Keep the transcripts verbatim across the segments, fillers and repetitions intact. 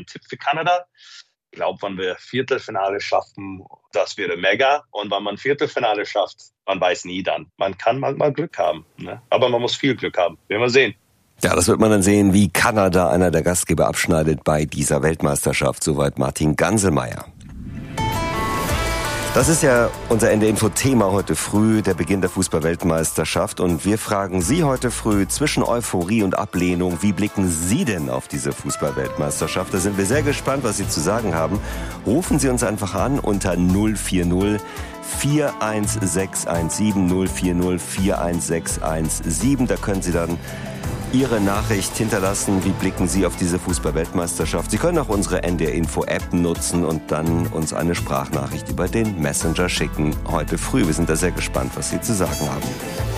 ein Tipp für Kanada. Ich glaube, wenn wir Viertelfinale schaffen, das wäre mega. Und wenn man Viertelfinale schafft, man weiß nie dann. Man kann manchmal Glück haben, ne? Aber man muss viel Glück haben. Werden wir sehen. Ja, das wird man dann sehen, wie Kanada, einer der Gastgeber, abschneidet bei dieser Weltmeisterschaft. Soweit Martin Ganselmeier. Das ist ja unser N D R Info-Thema heute früh, der Beginn der Fußball-Weltmeisterschaft. Und wir fragen Sie heute früh zwischen Euphorie und Ablehnung, wie blicken Sie denn auf diese Fußball-Weltmeisterschaft? Da sind wir sehr gespannt, was Sie zu sagen haben. Rufen Sie uns einfach an unter null vier null vier eins sechs eins sieben, null vier null vier eins sechs eins sieben. Da können Sie dann Ihre Nachricht hinterlassen. Wie blicken Sie auf diese Fußball-Weltmeisterschaft? Sie können auch unsere N D R Info-App nutzen und dann uns eine Sprachnachricht über den Messenger schicken. Heute früh. Wir sind da sehr gespannt, was Sie zu sagen haben.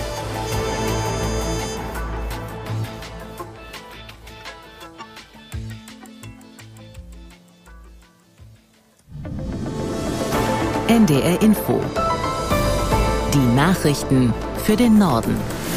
N D R Info. Die Nachrichten für den Norden.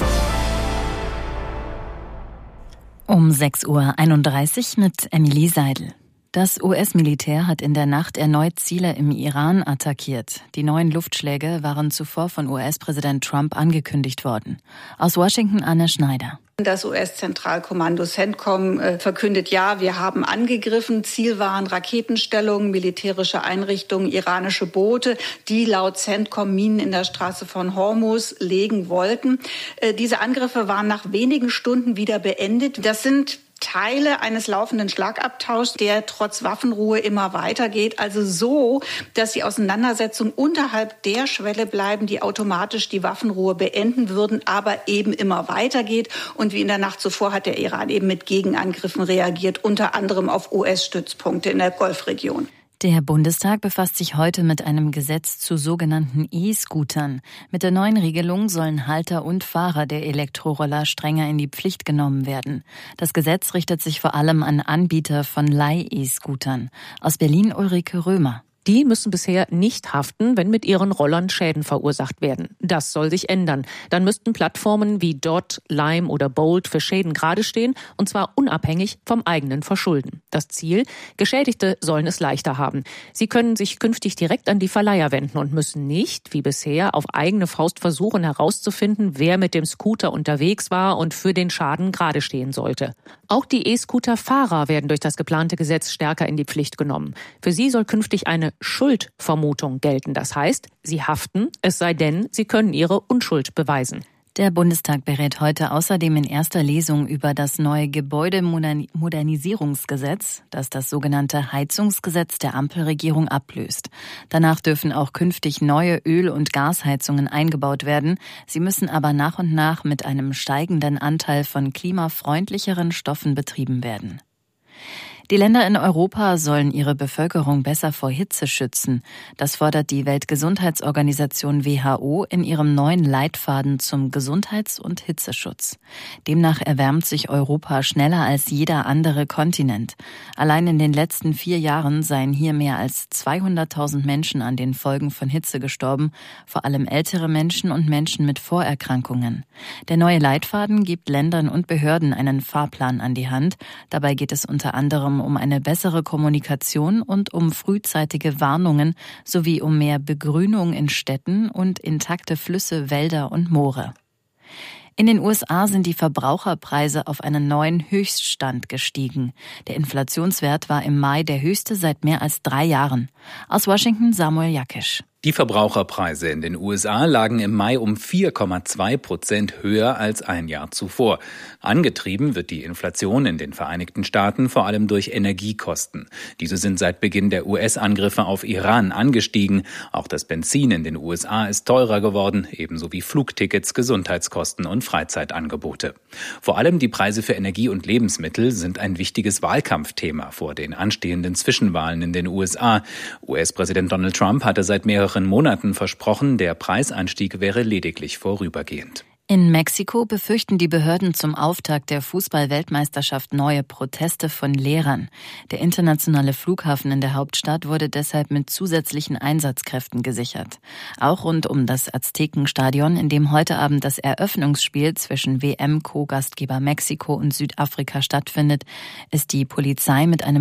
Um sechs Uhr einunddreißig mit Emilie Seidel. Das U S-Militär hat in der Nacht erneut Ziele im Iran attackiert. Die neuen Luftschläge waren zuvor von U S-Präsident Trump angekündigt worden. Aus Washington Anne Schneider. Das U S-Zentralkommando CENTCOM äh, verkündet, ja, wir haben angegriffen. Ziel waren Raketenstellungen, militärische Einrichtungen, iranische Boote, die laut CENTCOM Minen in der Straße von Hormuz legen wollten. Äh, diese Angriffe waren nach wenigen Stunden wieder beendet. Das sind Teile eines laufenden Schlagabtauschs, der trotz Waffenruhe immer weitergeht. Also so, dass die Auseinandersetzungen unterhalb der Schwelle bleiben, die automatisch die Waffenruhe beenden würden, aber eben immer weitergeht. Und wie in der Nacht zuvor hat der Iran eben mit Gegenangriffen reagiert, unter anderem auf U S-Stützpunkte in der Golfregion. Der Bundestag befasst sich heute mit einem Gesetz zu sogenannten E-Scootern. Mit der neuen Regelung sollen Halter und Fahrer der Elektroroller strenger in die Pflicht genommen werden. Das Gesetz richtet sich vor allem an Anbieter von Leih-E-Scootern. Aus Berlin Ulrike Römer. Die müssen bisher nicht haften, wenn mit ihren Rollern Schäden verursacht werden. Das soll sich ändern. Dann müssten Plattformen wie Dot, Lime oder Bolt für Schäden gerade stehen, und zwar unabhängig vom eigenen Verschulden. Das Ziel: Geschädigte sollen es leichter haben. Sie können sich künftig direkt an die Verleiher wenden und müssen nicht, wie bisher, auf eigene Faust versuchen herauszufinden, wer mit dem Scooter unterwegs war und für den Schaden gerade stehen sollte. Auch die E-Scooter-Fahrer werden durch das geplante Gesetz stärker in die Pflicht genommen. Für sie soll künftig eine Schuldvermutung gelten. Das heißt, sie haften, es sei denn, sie können ihre Unschuld beweisen. Der Bundestag berät heute außerdem in erster Lesung über das neue Gebäudemodernisierungsgesetz, das das sogenannte Heizungsgesetz der Ampelregierung ablöst. Danach dürfen auch künftig neue Öl- und Gasheizungen eingebaut werden. Sie müssen aber nach und nach mit einem steigenden Anteil von klimafreundlicheren Stoffen betrieben werden. Die Länder in Europa sollen ihre Bevölkerung besser vor Hitze schützen. Das fordert die Weltgesundheitsorganisation W H O in ihrem neuen Leitfaden zum Gesundheits- und Hitzeschutz. Demnach erwärmt sich Europa schneller als jeder andere Kontinent. Allein in den letzten vier Jahren seien hier mehr als zweihunderttausend Menschen an den Folgen von Hitze gestorben, vor allem ältere Menschen und Menschen mit Vorerkrankungen. Der neue Leitfaden gibt Ländern und Behörden einen Fahrplan an die Hand. Dabei geht es unter anderem um eine bessere Kommunikation und um frühzeitige Warnungen sowie um mehr Begrünung in Städten und intakte Flüsse, Wälder und Moore. In den U S A sind die Verbraucherpreise auf einen neuen Höchststand gestiegen. Der Inflationswert war im Mai der höchste seit mehr als drei Jahren. Aus Washington Samuel Jakisch. Die Verbraucherpreise in den U S A lagen im Mai um vier Komma zwei Prozent höher als ein Jahr zuvor. Angetrieben wird die Inflation in den Vereinigten Staaten vor allem durch Energiekosten. Diese sind seit Beginn der U S-Angriffe auf Iran angestiegen. Auch das Benzin in den U S A ist teurer geworden, ebenso wie Flugtickets, Gesundheitskosten und Freizeitangebote. Vor allem die Preise für Energie und Lebensmittel sind ein wichtiges Wahlkampfthema vor den anstehenden Zwischenwahlen in den U S A. U S-Präsident Donald Trump hatte seit mehreren Monaten versprochen, der Preisanstieg wäre lediglich vorübergehend. In Mexiko befürchten die Behörden zum Auftakt der Fußball-Weltmeisterschaft neue Proteste von Lehrern. Der internationale Flughafen in der Hauptstadt wurde deshalb mit zusätzlichen Einsatzkräften gesichert. Auch rund um das Aztekenstadion, in dem heute Abend das Eröffnungsspiel zwischen W M-Co-Gastgeber Mexiko und Südafrika stattfindet, ist die Polizei mit einem